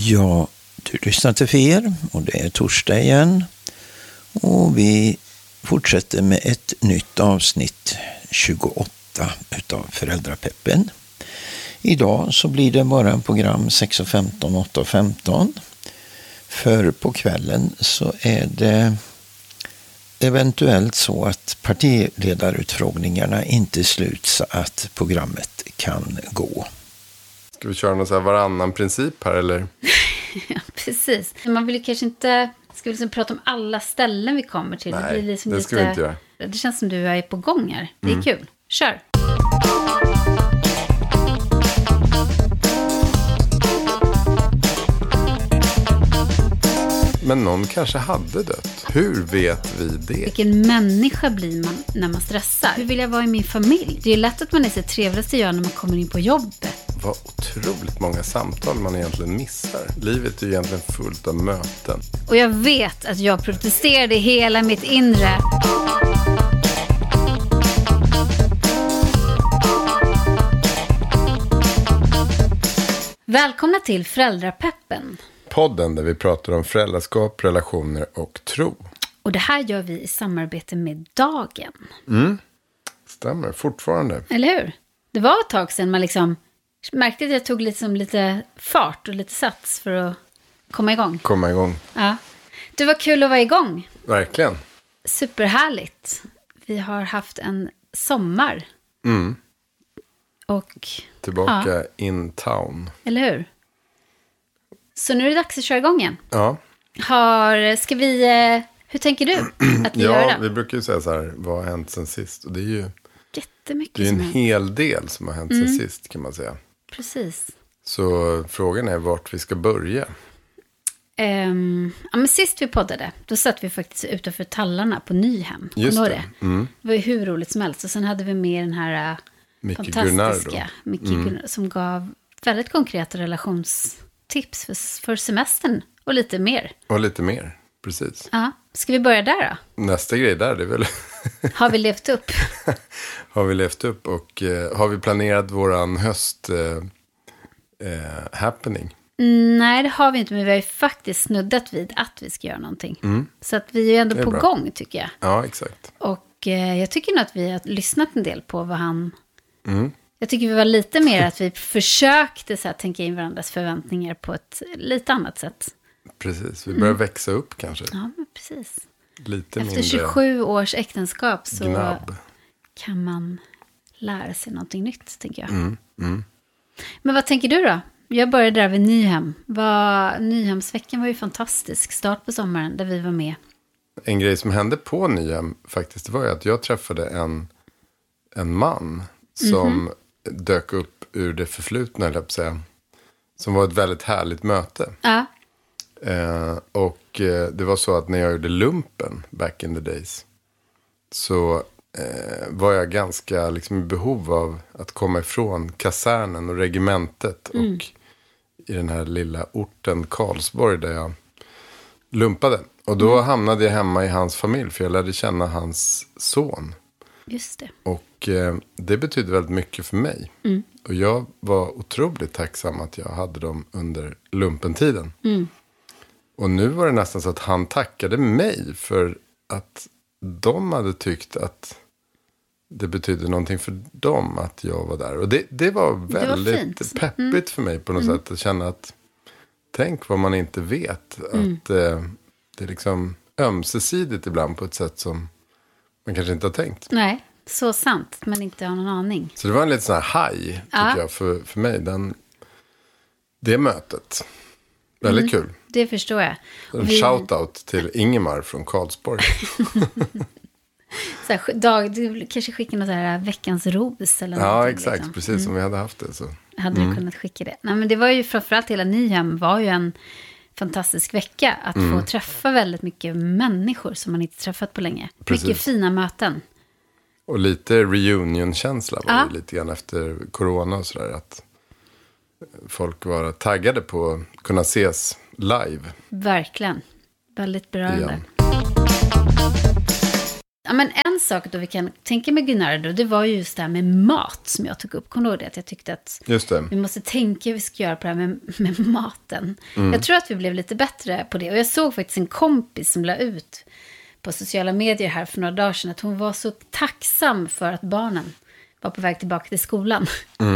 Ja, du lyssnar till Fer och det är torsdag igen. Och vi fortsätter med ett nytt avsnitt 28 utav Föräldrapeppen. Idag så blir det bara program 6.15, 8.15. För på kvällen så är det eventuellt så att partiledarutfrågningarna inte är slut så att programmet kan gå. Ska vi köra någon så här varannan princip här eller? Ja, precis. Man vill ju kanske inte... Ska vi liksom prata om alla ställen vi kommer till? Nej, det blir liksom det ska vi inte göra. Det känns som du är på gång här. Det är kul. Kör! Men någon kanske hade dött. Hur vet vi det? Vilken människa blir man när man stressar? Hur vill jag vara i min familj? Det är ju lätt att man är så trevligast att göra när man kommer in på jobbet. Vad otroligt många samtal man egentligen missar. Livet är ju egentligen fullt av möten. Och jag vet att jag protesterade i hela mitt inre. Välkomna till Föräldrapeppen. Podden där vi pratar om föräldraskap, relationer och tro. Och det här gör vi i samarbete med Dagen. Stämmer, fortfarande. Eller hur? Det var ett tag sedan man liksom märkte att jag tog lite fart och lite sats för att komma igång. Komma igång. Ja. Det var kul att vara igång. Verkligen. Superhärligt. Vi har haft en sommar. Och Tillbaka in town. eller hur? Så nu är det dags att köra igång igen. Ja. Hur tänker du att vi gör Ja, det? vi brukar ju säga så här, vad har hänt sen sist? Och det är ju Jättemycket det är som en hänt. hel del som har hänt sen sist kan man säga. Precis. Så frågan är vart vi ska börja. Ja, men sist vi poddade, då satt vi faktiskt utanför tallarna på Nyhem. Just Kommer du det. ihåg det? Det var ju hur roligt som helst. Och sen hade vi med den här Micke fantastiska Micke Gunnar, som gav väldigt konkreta relationstips för semestern och lite mer. Och lite mer, precis. Ja. Ska vi börja där då? Nästa grej där, det är väl... Har vi levt upp? Har vi levt upp och har vi planerat våran höst happening? Nej, det har vi inte, men vi har ju faktiskt snuddat vid att vi ska göra någonting. Så att vi är ju ändå på bra. gång, tycker jag. Ja, exakt. Och jag tycker nog att vi har lyssnat en del på vad han... Jag tycker vi var lite mer att vi försökte så här, tänka in varandras förväntningar på ett lite annat sätt. Precis, vi börjar växa upp kanske. Ja, men precis. Lite Efter mindre 27 års äktenskap så gnabb. kan man lära sig någonting nytt, tänker jag. Men vad tänker du då? Jag började där vid Nyhem. Nyhemsveckan var ju fantastisk. Start på sommaren där vi var med. En grej som hände på Nyhem faktiskt var ju att jag träffade en man som dök upp ur det förflutna, eller på säga, som var ett väldigt härligt möte. Ja. Och det var så att när jag gjorde lumpen back in the days så var jag ganska liksom i behov av att komma ifrån kasernen och regementet och i den här lilla orten Karlsborg där jag lumpade. Och då hamnade jag hemma i hans familj för jag lärde känna hans son. Just det. Och det betydde väldigt mycket för mig. Och jag var otroligt tacksam att jag hade dem under lumpentiden. Och nu var det nästan så att han tackade mig för att de hade tyckt att det betydde någonting för dem att jag var där. Och det var väldigt peppigt för mig på något sätt att känna att tänk vad man inte vet. Att det är liksom ömsesidigt ibland på ett sätt som man kanske inte har tänkt. Nej, så sant. Men inte har någon aning. Så det var en lite sån här haj tycker jag för mig. Det mötet. Väldigt kul. Det förstår jag. En shoutout till Ingemar från Karlsborg. Så här, du kanske skickar något så här veckans ros eller någonting. Ja, exakt. Liksom. Precis som vi hade haft det. Så. Hade du kunnat skicka det? Nej, men det var ju framförallt hela Nyhem var ju en fantastisk vecka. Att få träffa väldigt mycket människor som man inte träffat på länge. Precis. Mycket fina möten. Och lite reunion-känsla var det lite grann efter corona och sådär. Att folk var taggade på att kunna ses live. Verkligen. Väldigt berörande. Igen. Ja, men en sak då vi kan tänka med Gunnardo, det var ju just det här med mat som jag tog upp. Kommer du ihåg det? Att jag tyckte att Just det. vi måste tänka hur vi ska göra på det här med maten. Jag tror att vi blev lite bättre på det. Och jag såg faktiskt en kompis som la ut på sociala medier här för några dagar sedan att hon var så tacksam för att barnen var på väg tillbaka till skolan.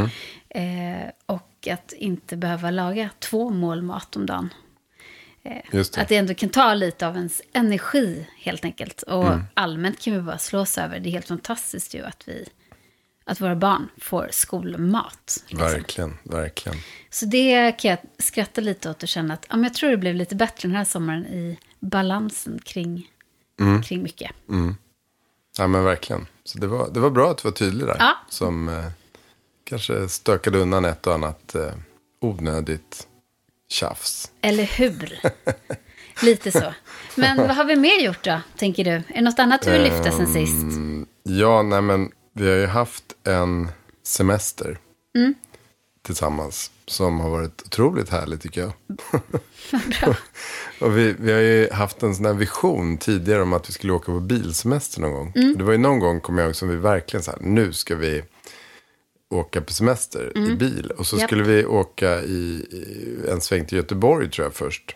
Och att inte behöva laga 2 mål mat om dagen. Just det. Att det ändå kan ta lite av ens energi helt enkelt. Och allmänt kan vi bara slås över. Det är helt fantastiskt ju att våra barn får skolmat. Liksom. Verkligen. Så det kan jag skratta lite åt och känna att jag tror det blev lite bättre den här sommaren i balansen kring mycket. Ja, men verkligen. Så det var bra att du var tydlig där. Ja. Som kanske stökade undan ett och annat onödigt tjafs. Eller hur? Lite så. Men vad har vi mer gjort då, tänker du? Är det något annat du vill lyfta sen sist? Ja, nej men vi har ju haft en semester tillsammans som har varit otroligt härlig tycker jag. Bra. Och vi har ju haft en sån här vision tidigare om att vi skulle åka på bilsemester någon gång. Det var ju någon gång, kommer jag ihåg, som vi verkligen så här, nu ska vi åka på semester i bil. Och så skulle vi åka i en sväng till Göteborg tror jag först.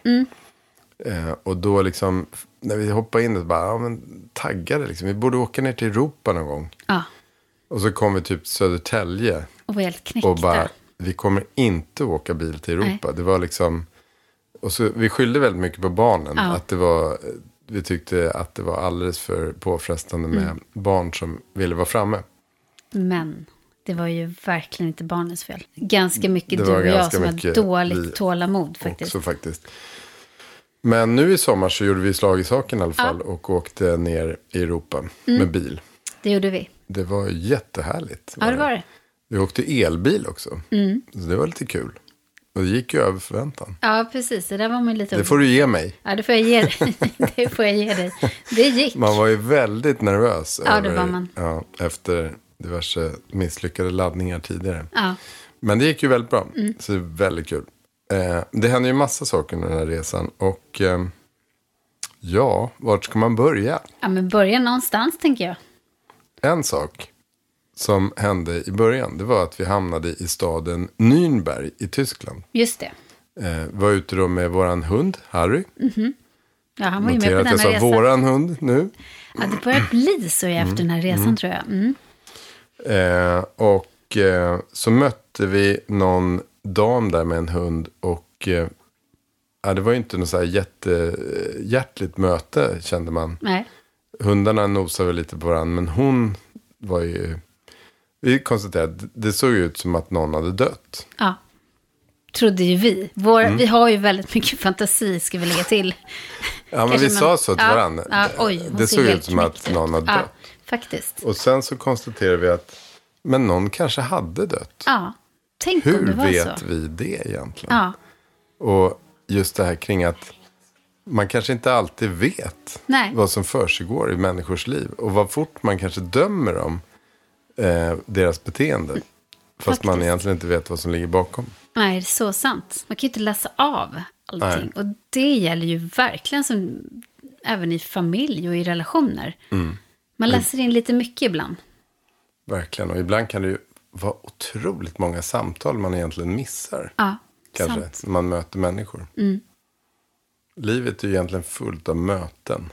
Och då liksom, när vi hoppade in och bara, men taggade liksom. Vi borde åka ner till Europa någon gång. Ja. Och så kom vi typ till Södertälje. Och var helt knäckta. Och bara, vi kommer inte åka bil till Europa. Nej. Det var liksom, och så vi skyllde väldigt mycket på barnen. Ja. Att det var, vi tyckte att det var alldeles för påfrestande med barn som ville vara framme. Men det var ju verkligen inte barnens fel. Ganska mycket det du och jag som mycket har dåligt tålamod faktiskt. Också faktiskt. Men nu i sommar så gjorde vi slag i saken i alla fall. Och åkte ner i Europa med bil. Det gjorde vi. Det var jättehärligt. Ja, det var det. Vi åkte elbil också. Så det var lite kul. Och det gick ju över förväntan. Ja, precis. Det där var man lite... Det får du ge mig. Ja, det får jag ge dig. Det får jag ge dig. Det gick. Man var ju väldigt nervös. Ja, det var man. Ja, efter diverse misslyckade laddningar tidigare. Ja. Men det gick ju väldigt bra. Så det är väldigt kul. Det hände ju massa saker med den här resan. Och ja, vart ska man börja? Ja, men börja någonstans tänker jag. En sak som hände i början, det var att vi hamnade i staden Nürnberg i Tyskland. Just det. Var ute då med våran hund, Harry. Ja, han var ju med på Notera den att här jag sa resan. våran hund nu. Ja, det börjar bli så efter den här resan tror jag. Och så mötte vi någon dam där med en hund. Och det var ju inte något så här jättehjärtligt möte, kände man. Nej. Hundarna nosade väl lite på varandra, men hon var ju... Vi konstaterade att det såg ut som att någon hade dött. Ja, trodde ju vi. Vi har ju väldigt mycket fantasi, ska vi lägga till. Ja, men vi sa så till varandra. Ja, oj, det såg ut som att någon hade dött. Faktiskt. Och sen så konstaterade vi att men någon kanske hade dött. Ja, tänk om det Hur var vet så. vi det egentligen? Ja, Och just det här kring att man kanske inte alltid vet Nej. vad som försiggår i människors liv. Och vad fort man kanske dömer dem, deras beteende. Fast Faktiskt. man egentligen inte vet vad som ligger bakom. nej, det är så sant. Man kan ju inte läsa av allting. Och det gäller ju verkligen som även i familj och i relationer. Man läser in lite mycket ibland. Verkligen. Och ibland kan det ju vara otroligt många samtal man egentligen missar. Ja, Kanske sant. när man möter människor. Livet är ju egentligen fullt av möten.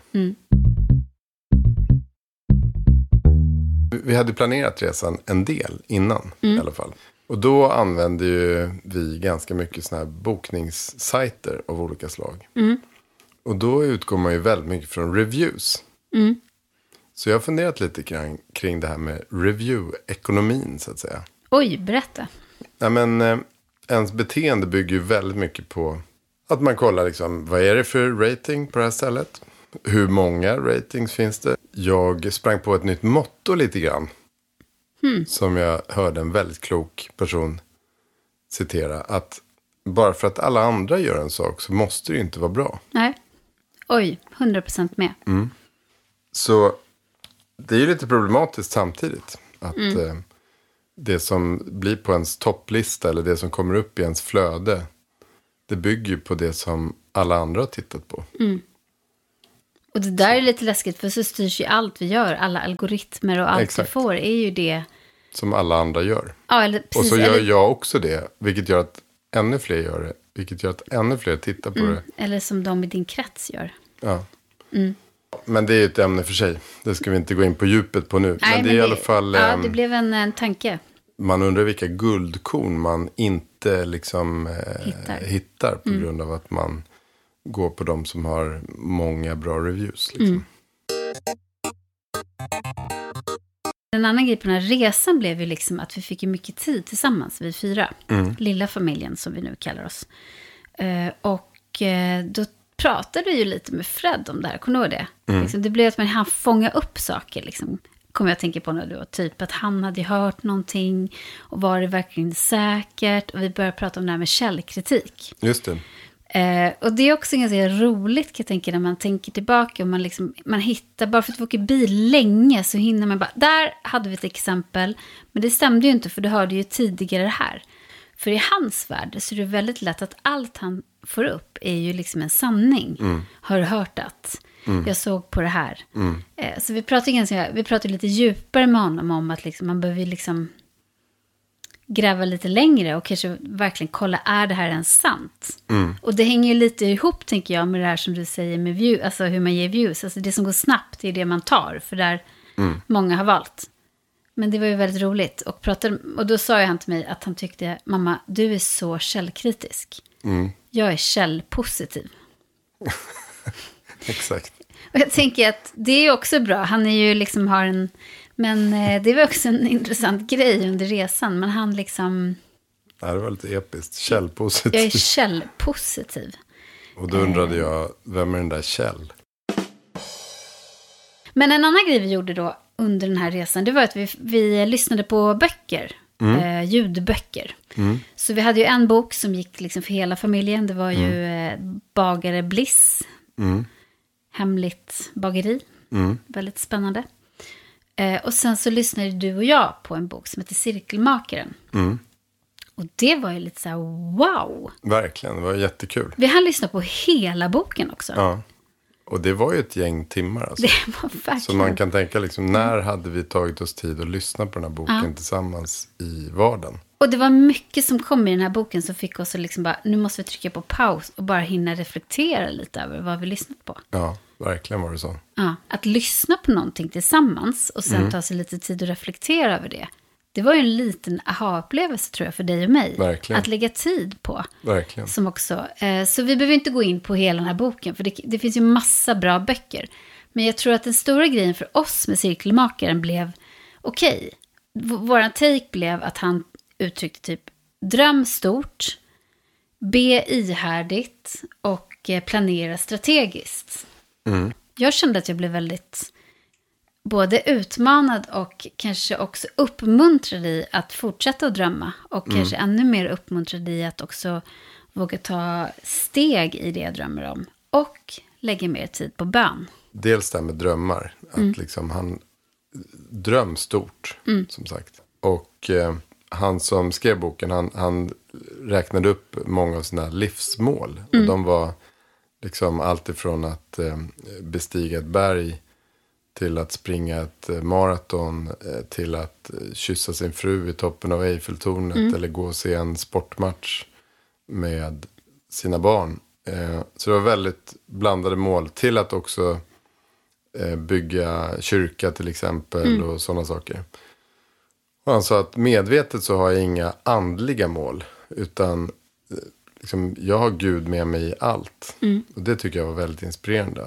Vi hade planerat resan en del innan i alla fall. Och då använde ju vi ganska mycket såna här bokningssajter av olika slag. Och då utgår man ju väldigt mycket från reviews. Så jag har funderat lite kring det här med review-ekonomin så att säga. Oj, berätta. Nej, men ens beteende bygger ju väldigt mycket på att man kollar liksom, vad är det för rating på det här stället? Hur många ratings finns det? Jag sprang på ett nytt motto lite grann. Som jag hörde en väldigt klok person citera. Att bara för att alla andra gör en sak så måste det ju inte vara bra. Nej. Oj, 100% med. Så det är ju lite problematiskt samtidigt. Att det som blir på ens topplista eller det som kommer upp i ens flöde. Det bygger ju på det som alla andra har tittat på. Och det där är lite läskigt, för så styrs ju allt vi gör. Alla algoritmer och allt Exakt. vi får är ju det. Som alla andra gör. Ja, eller precis, och så gör eller, jag också det. Vilket gör att ännu fler gör det. Vilket gör att ännu fler tittar på det. eller som de i din krets gör. Ja. Men det är ju ett ämne för sig. Det ska vi inte gå in på djupet på nu. Men det är i alla fall... Ja, det blev en tanke. Man undrar vilka guldkorn man inte liksom hittar på grund av att man går på de som har många bra reviews. Liksom. En annan grej på den här resan blev ju liksom att vi fick ju mycket tid tillsammans, vi 4. Lilla familjen som vi nu kallar oss. Då pratade vi ju lite med Fred om det här, kommer du ihåg det? Liksom, det blev att man hann fånga upp saker liksom. Kommer jag tänka på nu då, typ att han hade hört någonting och var det verkligen säkert, och vi började prata om det här med källkritik. Just det. Och det är också ganska roligt, kan jag tänka, när man tänker tillbaka och man hittar, bara för att vi åker bil länge så hinner man bara, där hade vi ett exempel, men det stämde ju inte, för du hörde ju tidigare det här. För i hans värld så är det väldigt lätt att allt han får upp är ju liksom en sanning. Har du hört att jag såg på det här. Så vi pratar lite djupare med honom om att liksom, man behöver liksom gräva lite längre och kanske verkligen kolla, är det här ens sant? Och det hänger ju lite ihop, tänker jag, med det här som du säger med views, alltså hur man ger views. Alltså det som går snabbt är det man tar, för där många har valt. Men det var ju väldigt roligt. Och då sa ju han till mig att han tyckte, mamma, du är så källkritisk. Jag är källpositiv. Exakt. Och jag tänker att det är också bra. Han är ju liksom men det var också en intressant grej under resan. Men han liksom... Ja, det var lite episkt. Källpositiv. Jag är källpositiv. Och då undrade jag, vem är den där Kjell? Men en annan grej vi gjorde då under den här resan, det var att vi lyssnade på böcker. Ljudböcker. Så vi hade ju en bok som gick liksom för hela familjen. Det var ju Bagare Bliss. Hemligt bageri. Väldigt spännande. Och sen så lyssnade du och jag på en bok som heter Cirkelmakaren. Och det var ju lite så här, wow. Verkligen, det var jättekul. Vi hann lyssna på hela boken också. Ja, och det var ju ett gäng timmar alltså. Det var verkligen. Så man kan tänka liksom, när hade vi tagit oss tid att lyssna på den här boken tillsammans i vardagen? Och det var mycket som kom i den här boken som fick oss att liksom bara, nu måste vi trycka på paus och bara hinna reflektera lite över vad vi lyssnat på. Ja, verkligen var det så. Ja, att lyssna på någonting tillsammans och sen ta sig lite tid att reflektera över det. Det var ju en liten aha-upplevelse, tror jag, för dig och mig. Verkligen. Att lägga tid på. Verkligen. Som också, så vi behöver inte gå in på hela den här boken, för det finns ju massa bra böcker. Men jag tror att den stora grejen för oss med Cirkelmakaren blev, okej, våran take blev att han uttryckte typ, dröm stort, be ihärdigt och planera strategiskt. Jag kände att jag blev väldigt både utmanad och kanske också uppmuntrad i att fortsätta att drömma. Och kanske ännu mer uppmuntrad i att också våga ta steg i det jag drömmer om. Och lägga mer tid på bön. Dels det här med drömmar. Att liksom han dröm stort, som sagt. Och han som skrev boken, han räknade upp många av sina livsmål. Och de var liksom allt ifrån att bestiga ett berg till att springa ett maraton, till att kyssa sin fru i toppen av Eiffeltornet eller gå och se en sportmatch med sina barn. Så det var väldigt blandade mål, till att också bygga kyrka till exempel och sådana saker. Och han sa att medvetet så har jag inga andliga mål, utan liksom, jag har Gud med mig i allt. Och det tycker jag var väldigt inspirerande.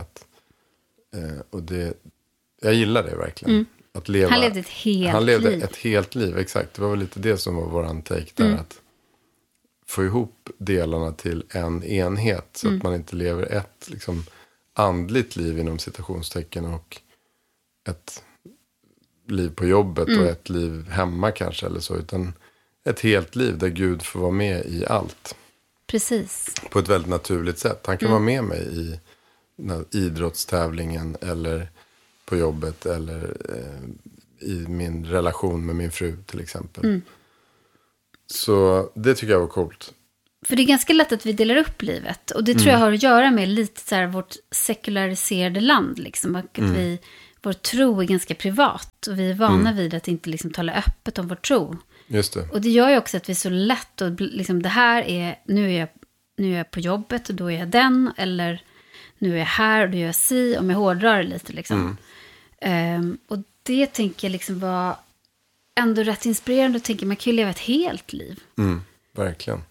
Och jag gillar det verkligen. Att leva, han levde ett helt liv. Han levde ett helt liv, exakt. Det var väl lite det som var våran take där. Att få ihop delarna till en enhet. Så att man inte lever ett liksom, andligt liv inom citationstecken. Och ett liv på jobbet och ett liv hemma kanske. Eller så, utan ett helt liv där Gud får vara med i allt. Precis. På ett väldigt naturligt sätt. Han kan vara med mig i idrottstävlingen eller på jobbet eller i min relation med min fru till exempel. Så det tycker jag var coolt. För det är ganska lätt att vi delar upp livet. Och det tror jag har att göra med lite så här vårt sekulariserade land. Liksom. Att vår tro är ganska privat. Och vi är vana vid att inte liksom tala öppet om vår tro. Just det. Och det gör ju också att vi är så lätt. Och liksom, det här är, nu är jag på jobbet och då är jag den. Eller nu är jag här och då gör jag si. Om jag hårdrar lite liksom. Och det tänker jag liksom var ändå rätt inspirerande. Och tänker man kan ju leva ett helt liv. Verkligen.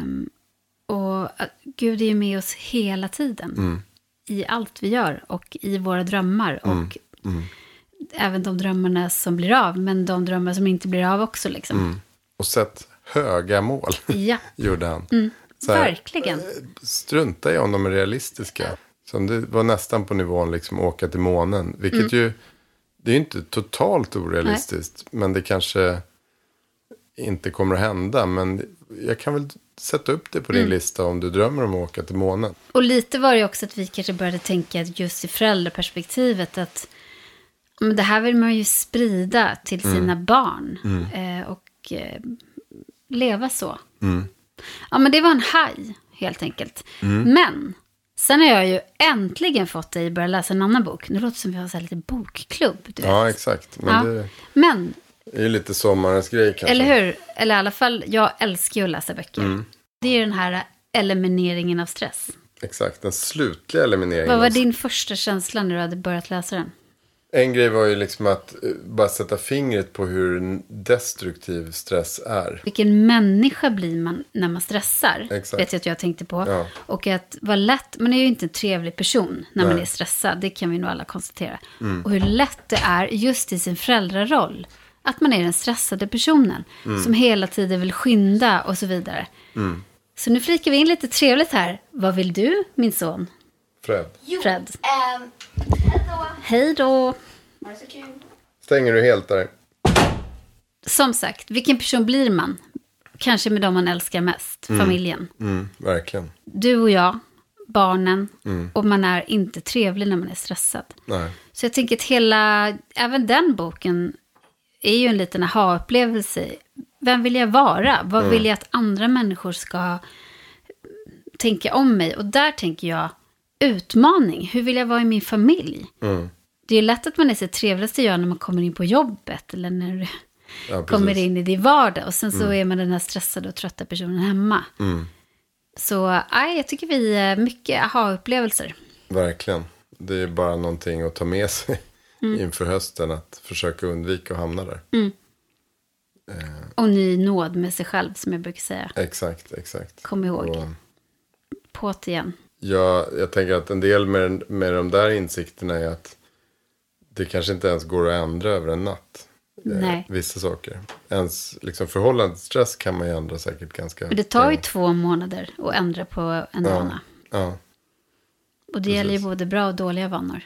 Och Gud är ju med oss hela tiden. I allt vi gör. Och i våra drömmar. Och även de drömmarna som blir av. Men de drömmar som inte blir av också. Liksom. Och sett höga mål. Ja. Gjorde han. Så här, verkligen. Strunta i om de är realistiska. Så det var nästan på nivån liksom åka till månen. Vilket ju, det är ju inte totalt orealistiskt. Nej. Men det kanske inte kommer att hända. Men jag kan väl sätta upp det på din lista om du drömmer om att åka till månen. Och lite var det också att vi kanske började tänka just i föräldraperspektivet att men det här vill man ju sprida till sina barn. Och leva så. Ja, men det var en haj helt enkelt. Men sen har jag ju äntligen fått dig att börja läsa en annan bok. Nu låter det som vi har så här lite bokklubb. Du vet. Ja, exakt. Men det är ju lite sommarens grej kanske. Eller hur? Eller i alla fall, jag älskar ju att läsa böcker. Det är den här elimineringen av stress. Exakt, den slutliga elimineringen. Vad var din första känsla när du hade börjat läsa den? En grej var ju liksom att bara sätta fingret på hur destruktiv stress är. Vilken människa blir man när man stressar? Exakt. Vet jag att jag tänkte på. Ja. Och att vara lätt, man är ju inte en trevlig person när man är stressad. Det kan vi nog alla konstatera. Och hur lätt det är just i sin föräldraroll. Att man är den stressade personen. Som hela tiden vill skynda och så vidare. Så nu flikar vi in lite trevligt här. Vad vill du, min son? Fred. Hej då. Var det så kul? Stänger du helt där? Som sagt, vilken person blir man? Kanske med dem man älskar mest. Familjen. Verkligen. Du och jag, barnen. Och man är inte trevlig när man är stressad. Nej. Så jag tänker att även den boken är ju en liten aha-upplevelse. Vem vill jag vara? Vad vill jag att andra människor ska tänka om mig? Och där tänker jag utmaning. Hur vill jag vara i min familj? Det är ju lätt att man är så trevligast när man kommer in på jobbet. Eller när du kommer in i din vardag. Och sen så är man den här stressade och trötta personen hemma. Så jag tycker vi är mycket aha-upplevelser. Verkligen. Det är bara någonting att ta med sig inför hösten. Att försöka undvika att hamna där. Och ny nåd med sig själv, som jag brukar säga. Exakt. Kom ihåg. På't igen. Ja, jag tänker att en del med de där insikterna är att det kanske inte ens går att ändra över en natt. Nej. Vissa saker. Ens liksom förhållande till stress kan man ju ändra säkert ganska. Men det tar ju 2 månader att ändra på en vana. Ja. Och det gäller ju både bra och dåliga vanor.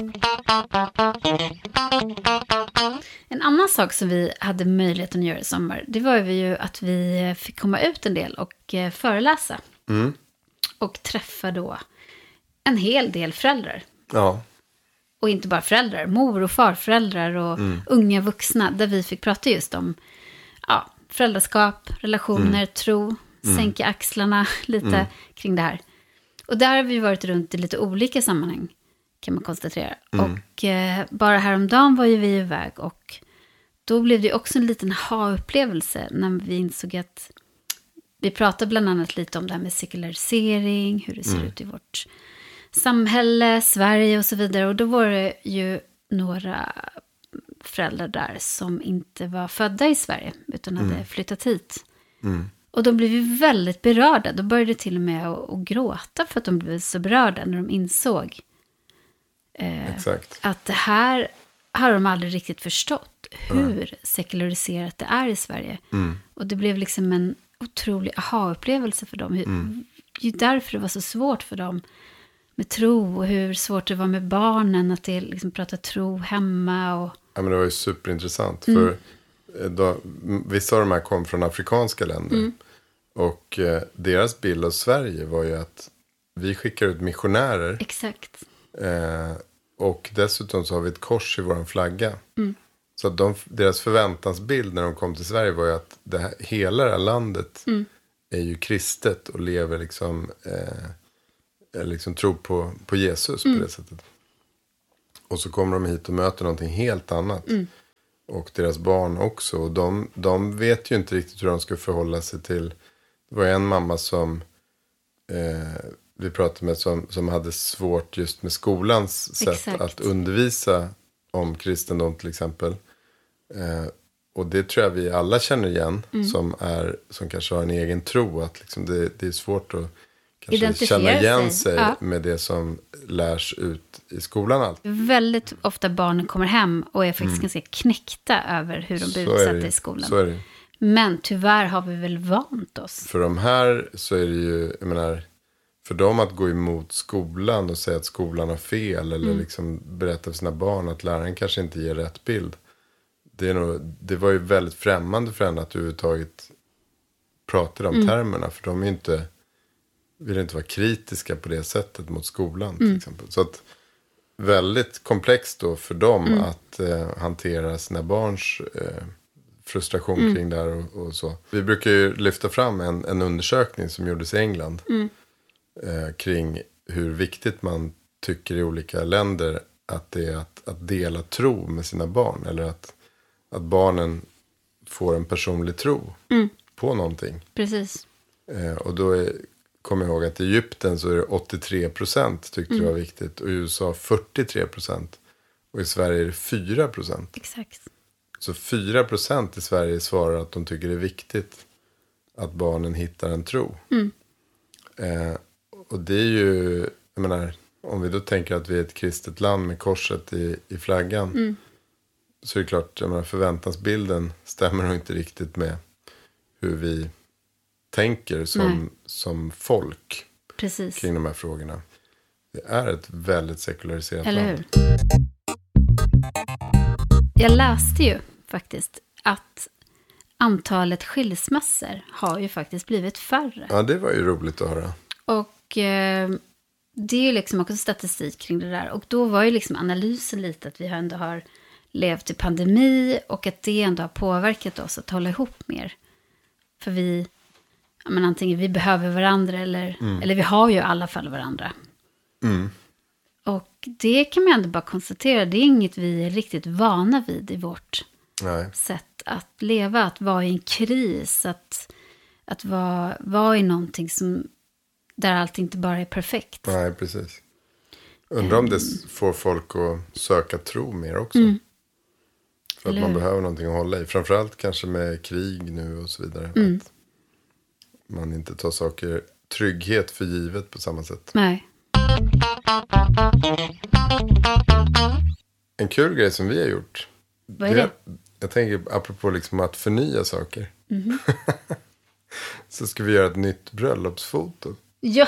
En annan sak som vi hade möjligheten att göra i sommar, det var ju att vi fick komma ut en del och föreläsa. Och träffa då en hel del föräldrar. Ja. Och inte bara föräldrar, mor- och farföräldrar och unga vuxna. Där vi fick prata just om föräldraskap, relationer, tro, sänka axlarna lite kring det här. Och där har vi varit runt i lite olika sammanhang, kan man konstatera. Och bara häromdagen var ju vi iväg och då blev det också en liten ha-upplevelse när vi insåg att vi pratade bland annat lite om det här med sekularisering, hur det ser ut i vårt samhälle, Sverige och så vidare. Och då var det ju några föräldrar där som inte var födda i Sverige utan hade flyttat hit. Och de blev ju väldigt berörda. Då började till och med att gråta för att de blev så berörda när de insåg att det här har de aldrig riktigt förstått. Hur sekulariserat det är i Sverige. Och det blev liksom en otrolig aha-upplevelse för dem. Det är därför det var så svårt för dem med tro. Och hur svårt det var med barnen att det liksom prata tro hemma. Och Ja, men det var ju superintressant. För vissa av de här kom från afrikanska länder. Och deras bild av Sverige var ju att vi skickar ut missionärer. Exakt. Och dessutom så har vi ett kors i vår flagga. Så att deras förväntansbild när de kom till Sverige var ju att hela det här landet är ju kristet och lever liksom, liksom tror på Jesus på det sättet. Och så kommer de hit och möter någonting helt annat. Och deras barn också. Och de vet ju inte riktigt hur de ska förhålla sig till. Det var en mamma som vi pratade med som hade svårt just med skolans sätt att undervisa om kristendom till exempel. Och det tror jag vi alla känner igen som kanske har en egen tro. Att liksom det är svårt att kanske känna igen sig med det som lärs ut i skolan. Allt. Väldigt ofta barnen kommer hem och är faktiskt ganska knäckta över hur de blir utsatta i skolan. Så är det. Men tyvärr har vi väl vant oss. För de här så är det ju, jag menar, för dem att gå emot skolan och säga att skolan har fel eller liksom berätta för sina barn att läraren kanske inte ger rätt bild. Det var ju väldigt främmande för henne att överhuvudtaget prata om termerna. För de är inte, vill inte vara kritiska på det sättet mot skolan till exempel. Så att väldigt komplext då för dem att hantera sina barns frustration kring det här och så. Vi brukar ju lyfta fram en undersökning som gjordes i England kring hur viktigt man tycker i olika länder att det är att dela tro med sina barn. Eller att barnen får en personlig tro på någonting. Precis. Och då kommer jag ihåg att i Egypten så är det 83% tyckte det var viktigt. Och i USA 43%. Och i Sverige är det 4%. Exakt. Så 4% i Sverige svarar att de tycker det är viktigt att barnen hittar en tro. Och det är ju, jag menar, om vi då tänker att vi är ett kristet land med korset i flaggan. Så är det klart, jag menar, förväntansbilden stämmer nog inte riktigt med hur vi tänker som folk. Precis. Kring de här frågorna. Det är ett väldigt sekulariserat Eller land. hur? Jag läste ju faktiskt att antalet skilsmässor har ju faktiskt blivit färre. Ja, det var ju roligt att höra. Och det är ju liksom också statistik kring det där. Och då var ju liksom analysen lite att vi ändå har levt i pandemi och att det ändå har påverkat oss att hålla ihop mer. För vi, men antingen vi behöver varandra eller vi har ju i alla fall varandra. Och det kan man ändå bara konstatera, det är inget vi är riktigt vana vid i vårt sätt att leva. Att vara i en kris, att vara i någonting där allt inte bara är perfekt. Nej, precis. Undrar om det får folk att söka tro mer också. För att man behöver någonting att hålla i. Framförallt kanske med krig nu och så vidare. Att man inte tar trygghet för givet på samma sätt. Nej. En kul grej som vi har gjort. Vad är det? Jag tänker apropå liksom att förnya saker. Så ska vi göra ett nytt bröllopsfoto. Ja.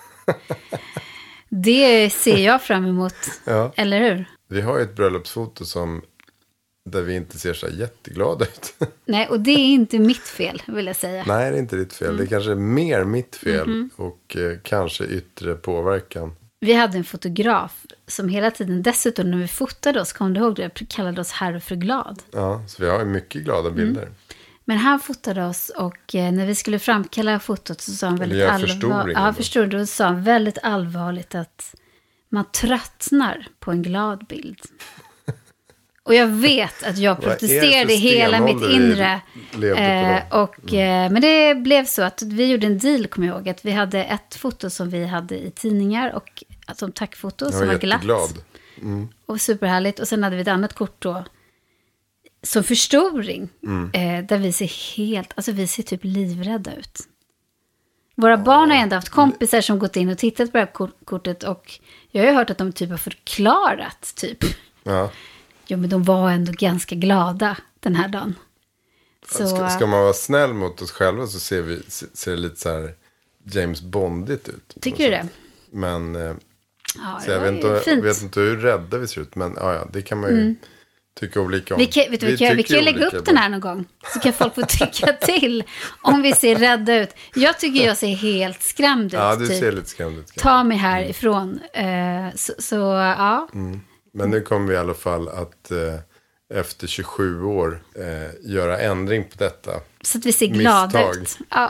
Det ser jag fram emot. Ja. Eller hur? Vi har ju ett bröllopsfoto där vi inte ser så jätteglada ut. Nej, och det är inte mitt fel, vill jag säga. Nej, det är inte ditt fel. Det är kanske mer mitt fel. Och kanske yttre påverkan. Vi hade en fotograf som hela tiden, dessutom när vi fotade oss, kom du ihåg det, kallade oss herr för glad. Ja, så vi har ju mycket glada bilder. Men han fotade oss och när vi skulle framkalla fotot så sa han väldigt allvarligt. Ja, förstår du? Då sa han väldigt allvarligt att man tröttnar på en glad bild. Och jag vet att jag protesterade hela mitt inre. Men det blev så att vi gjorde en deal, kommer jag ihåg. Att vi hade ett foto som vi hade i tidningar och som tackfoto som var glatt. Och superhärligt. Och sen hade vi ett annat kort då som förstoring. Där vi ser vi ser typ livrädda ut. Våra barn har ändå haft kompisar som gått in och tittat på det här kortet. Och jag har ju hört att de typ har förklarat typ. Ja. Jo, men de var ändå ganska glada den här dagen. Så, ska man vara snäll mot oss själva så ser det lite så här James Bondigt ut. Tycker du det? Men så jag vet inte hur rädda vi ser ut. Men det kan man ju tycka olika om. Vi kan lägga upp den här någon gång. Så kan folk få tycka till om vi ser rädda ut. Jag tycker jag ser helt skrämd ut. Ja, du ser lite skrämd ut. Ta mig härifrån. Ja. Men nu kommer vi i alla fall att efter 27 år göra ändring på detta. Så att vi ser glada ut. Ja.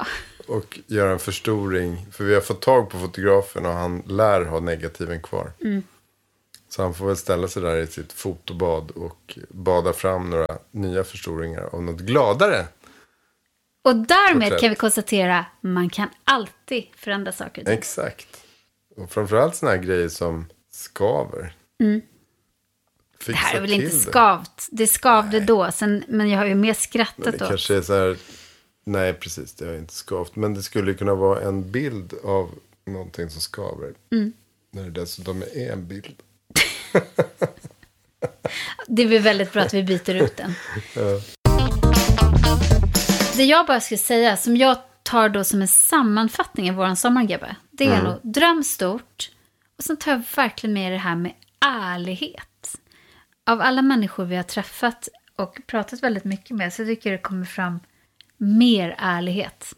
och göra en förstoring. För vi har fått tag på fotografen och han lär ha negativen kvar. Så han får väl ställa sig där i sitt fotobad och bada fram några nya förstoringar av något gladare. Och därmed porträtt. kan vi konstatera, man kan alltid förändra saker. Exakt. Och framförallt såna här grejer som skaver. Det här är väl inte skavt. Det skavde då, men jag har ju mer skrattat Men det då. kanske är så här... Nej, precis. Det har inte skavt. Men det skulle kunna vara en bild av någonting som skaver. När det dessutom är en bild. Det är väl väldigt bra att vi byter ut den. Ja. Det jag bara skulle säga, som jag tar då som en sammanfattning av våran sommargubbe, det är nog dröm stort. Och sen tar jag verkligen med det här med ärlighet. Av alla människor vi har träffat och pratat väldigt mycket med, så tycker jag det kommer fram mer ärlighet.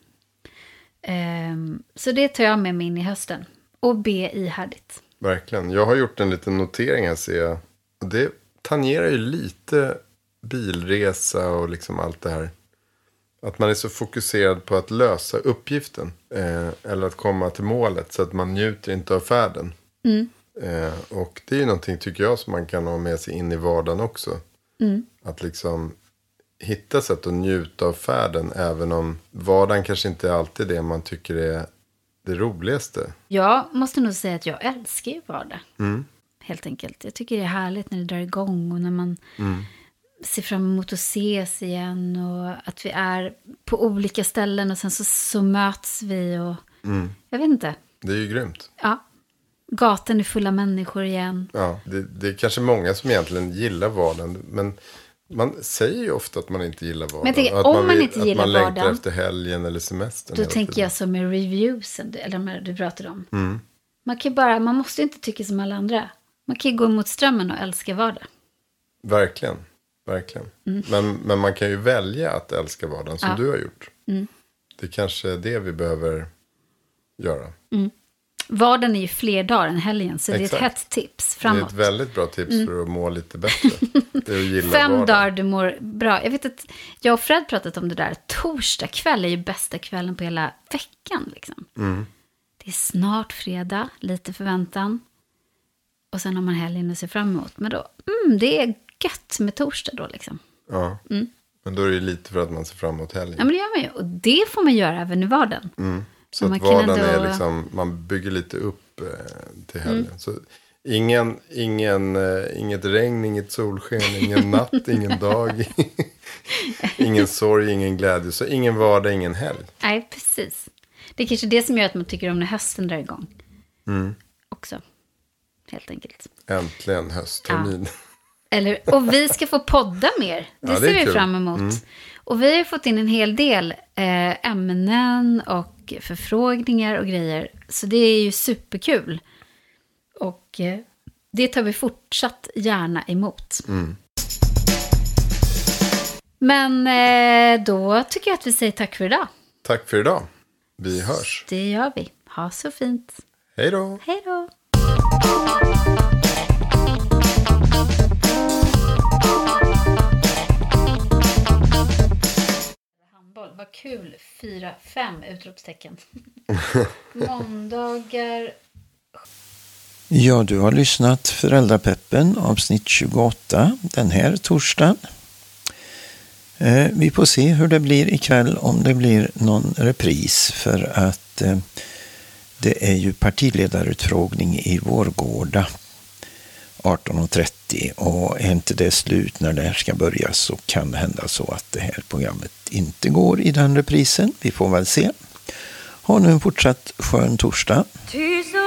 Så det tar jag med mig in i hösten. Och be ihärdigt. Verkligen. Jag har gjort en liten notering här, ser jag. Och det tangerar ju lite bilresa och liksom allt det här. Att man är så fokuserad på att lösa uppgiften. Eller att komma till målet, så att man njuter inte av färden. Och det är ju någonting, tycker jag, som man kan ha med sig in i vardagen också. Att liksom hitta sätt att njuta av färden, även om vardagen kanske inte är alltid det man tycker är det roligaste. Jag måste nog säga att jag älskar ju vardag. Helt enkelt. Jag tycker det är härligt när det drar igång och när man ser fram emot att ses igen och att vi är på olika ställen och sen så möts vi och jag vet inte. Det är ju grymt. Ja. Gatan är fulla människor igen. Ja, det är kanske många som egentligen gillar vardagen, men man säger ju ofta att man inte gillar vardagen. Men jag tänker, om man inte gillar vardagen, att man längtar efter helgen eller semestern. Då tänker jag som med reviewsen, eller du pratade om. Man måste inte tycka som alla andra. Man kan ju gå mot strömmen och älska vardag. Verkligen. Men man kan ju välja att älska vardagen som du har gjort. Det kanske är det vi behöver göra. Vardagen är ju fler dagar än helgen, så Exakt. Det är ett hett tips framåt. Det är ett väldigt bra tips för att må lite bättre. Det är att gilla 5 vardagen. dagar du mår bra. Jag vet att jag och Fred pratat om det där. Torsdag kväll är ju bästa kvällen på hela veckan. Liksom. Det är snart fredag, lite förväntan. Och sen har man helgen att se fram emot. Men då, det är gött med torsdag då liksom. Ja, men då är det lite för att man ser fram emot helgen. Ja, men det gör man ju. Och det får man göra även i vardagen. Så att vardagen är liksom, man bygger lite upp till helgen. Så inget regn, inget solsken, ingen natt, ingen dag. Ingen sorg, ingen glädje. Så ingen vardag, ingen helg. Nej, precis. Det är kanske det som gör att man tycker om när hösten drar igång. Också. Helt enkelt. Äntligen hösttermin. Ja. Och vi ska få podda mer. Det ser vi fram emot. Och vi har fått in en hel del ämnen och förfrågningar och grejer. Så det är ju superkul. Och det tar vi fortsatt gärna emot. Men då tycker jag att vi säger tack för idag. Tack för idag. Vi hörs. Det gör vi. Ha så fint. Hej då. Hej då. Vad kul, 4-5 utropstecken. Måndagar. Ja, du har lyssnat Föräldrapeppen avsnitt 28 den här torsdagen. Vi får se hur det blir ikväll, om det blir någon repris, för att det är ju partiledarutfrågning i Vårgårda 18.30, och är inte det slut när det här ska börja så kan det hända så att det här programmet inte går i den reprisen. Vi får väl se. Ha nu en fortsatt skön torsdag.